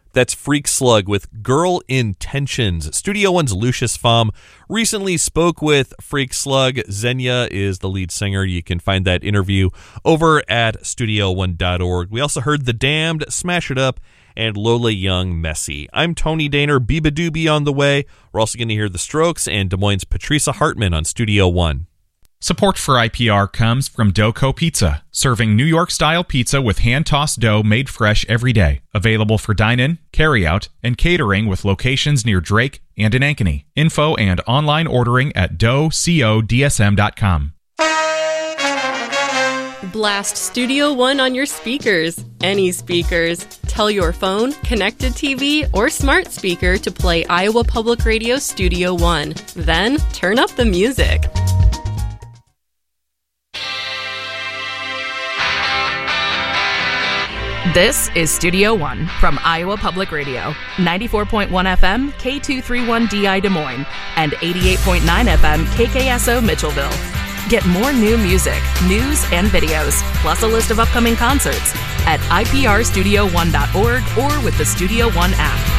That's Freak Slug with Girl Intentions. Studio One's Lucius Pham recently spoke with Freak Slug. Xenia is the lead singer. You can find that interview over at studio1.org. We also heard The Damned, Smash It Up, and Lola Young, Messy. I'm Tony Daner, Biba Doobie on the way. We're also going to hear The Strokes and Des Moines' Patricia Hartman on Studio One. Support for IPR comes from Doco Pizza, serving New York-style pizza with hand-tossed dough made fresh every day. Available for dine-in, carry-out, and catering with locations near Drake and in Ankeny. Info and online ordering at doughcodsm.com. Blast Studio One on your speakers. Any speakers. Tell your phone, connected TV, or smart speaker to play Iowa Public Radio Studio One. Then turn up the music. This is Studio One from Iowa Public Radio, 94.1 FM, K231DI Des Moines, and 88.9 FM, KKSO Mitchellville. Get more new music, news, and videos, plus a list of upcoming concerts at iprstudio1.org or with the Studio One app.